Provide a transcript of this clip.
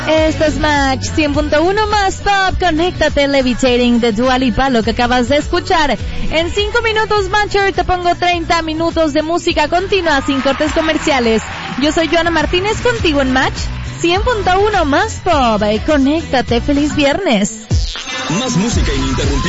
Esto es Match 100.1 más Pop. Conéctate, Levitating de Dua Lipa, lo que acabas de escuchar. En 5 minutos, Matcher, te pongo 30 minutos de música continua sin cortes comerciales. Yo soy Joana Martínez, contigo en Match 100.1 más Pop. Conéctate, feliz viernes. Más música ininterrumpida.